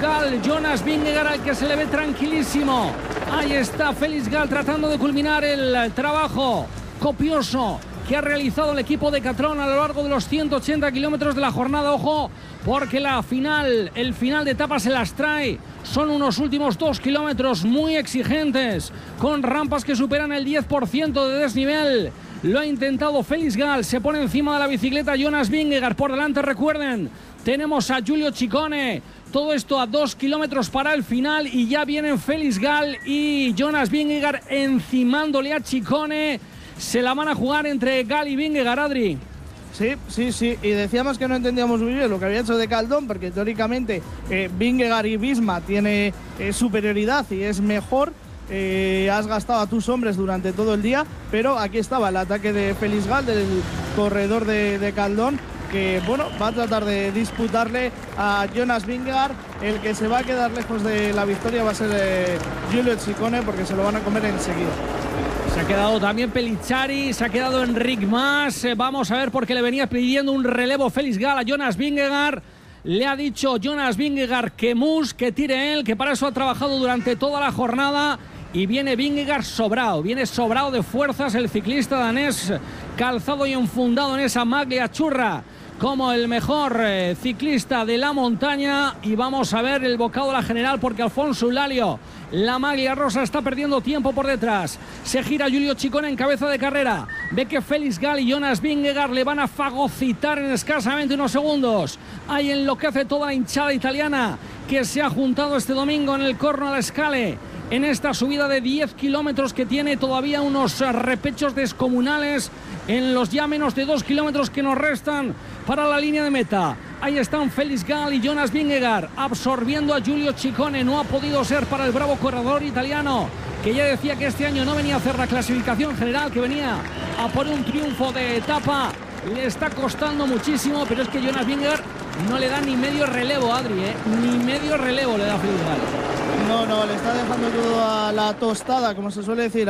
Gal, Jonas Vingegaard, al que se le ve tranquilísimo. Ahí está Felix Gal tratando de culminar el trabajo copioso que ha realizado el equipo Decathlon a lo largo de los 180 kilómetros de la jornada. Ojo, porque el final de etapa se las trae. Son unos últimos 2 kilómetros muy exigentes, con rampas que superan el 10% de desnivel. Lo ha intentado Felix Gal, se pone encima de la bicicleta Jonas Vingegaard. Por delante, recuerden, tenemos a Giulio Ciccone. Todo esto a 2 kilómetros para el final y ya vienen Felix Gal y Jonas Vingegaard encimándole a Ciccone. Se la van a jugar entre Gal y Vingegaard, Adri. Sí. Y decíamos que no entendíamos muy bien lo que había hecho Decathlon, porque teóricamente Vingegaard y Visma tiene superioridad y es mejor. Has gastado a tus hombres durante todo el día, pero aquí estaba el ataque de Felix Gal, del corredor de Decathlon, que bueno, va a tratar de disputarle a Jonas Vingegaard. El que se va a quedar lejos de la victoria va a ser Giulio Ciccone, porque se lo van a comer enseguida. Se ha quedado también Pellizzari, se ha quedado Enric Mas. Vamos a ver, porque le venía pidiendo un relevo Felix Gal a Jonas Vingegaard. Le ha dicho Jonas Vingegaard que tire él, que para eso ha trabajado durante toda la jornada. Y viene Vingegaard sobrado, de fuerzas el ciclista danés, calzado y enfundado en esa maglia churra como el mejor ciclista de la montaña. Y vamos a ver el bocado de la general, porque Alfonso Eulalio, la maglia rosa, está perdiendo tiempo por detrás. Se gira Giulio Ciccone en cabeza de carrera. Ve que Felix Gal y Jonas Vingegaard le van a fagocitar en escasamente unos segundos. Ahí enloquece toda la hinchada italiana que se ha juntado este domingo en el Corno alla Scale, en esta subida de 10 kilómetros que tiene todavía unos repechos descomunales en los ya menos de 2 kilómetros que nos restan para la línea de meta. Ahí están Felix Gal y Jonas Vingegaard absorbiendo a Giulio Ciccone. No ha podido ser para el bravo corredor italiano, que ya decía que este año no venía a hacer la clasificación general, que venía a por un triunfo de etapa. Le está costando muchísimo, pero es que Jonas Vingegaard no le da ni medio relevo, Adri, ni medio relevo le da Felix Gal. No, le está dejando todo a la tostada, como se suele decir.